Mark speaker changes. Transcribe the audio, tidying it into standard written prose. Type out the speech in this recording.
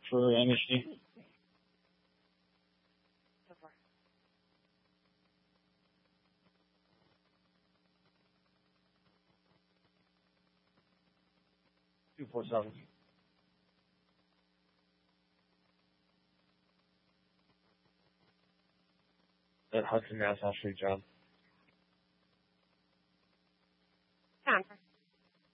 Speaker 1: for MSG.
Speaker 2: So far.
Speaker 1: $247. That Hudson Nassau Street job.